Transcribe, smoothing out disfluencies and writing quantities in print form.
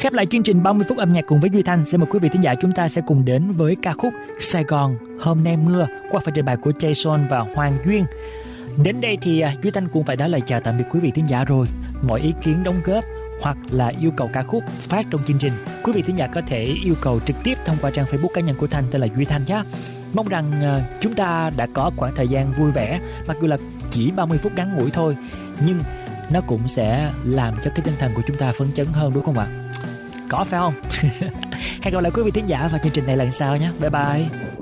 Khép lại chương trình 30 phút âm nhạc cùng với Duy Thanh, xin mời quý vị thính giả chúng ta sẽ cùng đến với ca khúc Sài Gòn Hôm Nay Mưa qua phần trình bày của Jason và Hoàng Duyên. Đến đây thì Duy Thanh cũng phải nói lời chào tạm biệt quý vị thính giả rồi. Mọi ý kiến đóng góp hoặc là yêu cầu ca khúc phát trong chương trình, quý vị thính giả có thể yêu cầu trực tiếp thông qua trang Facebook cá nhân của Thanh tên là Duy Thanh nhé. Mong rằng chúng ta đã có khoảng thời gian vui vẻ, mặc dù là chỉ 30 phút ngắn ngủi thôi, nhưng nó cũng sẽ làm cho cái tinh thần của chúng ta phấn chấn hơn, đúng không ạ? Có phải không? Hẹn gặp lại quý vị thính giả vào chương trình này lần sau nhé. Bye bye.